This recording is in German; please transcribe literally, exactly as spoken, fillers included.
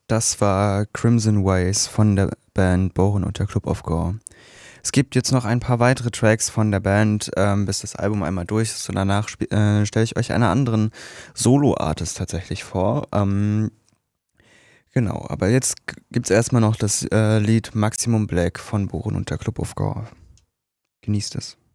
Das war Crimson Ways von der Band Bohren und der Club of Gore. Es gibt jetzt noch ein paar weitere Tracks von der Band, ähm, bis das Album einmal durch ist und danach sp- äh, stelle ich euch einen anderen Solo-Artist tatsächlich vor. Ähm, genau, aber jetzt gibt es erstmal noch das äh, Lied Maximum Black von Bohren und der Club of Gore. Genießt es.